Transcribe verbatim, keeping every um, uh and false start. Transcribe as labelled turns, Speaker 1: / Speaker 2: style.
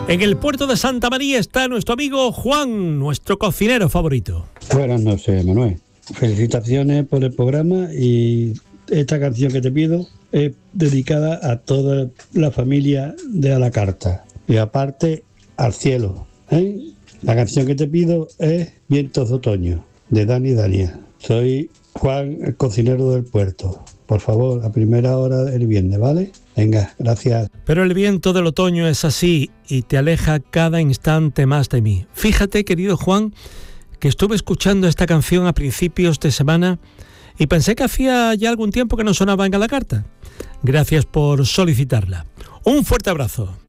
Speaker 1: En el puerto de Santa María está nuestro amigo Juan, nuestro cocinero favorito.
Speaker 2: Buenas noches, Manuel. Felicitaciones por el programa, y esta canción que te pido es dedicada a toda la familia de A la Carta y aparte al cielo, ¿eh? La canción que te pido es Vientos de Otoño, de Dani Dania. Soy Juan, el cocinero del puerto. Por favor, a primera hora del viernes, ¿vale? Venga, gracias.
Speaker 1: Pero el viento del otoño es así y te aleja cada instante más de mí. Fíjate, querido Juan, que estuve escuchando esta canción a principios de semana y pensé que hacía ya algún tiempo que no sonaba en A la Carta. Gracias por solicitarla. Un fuerte abrazo.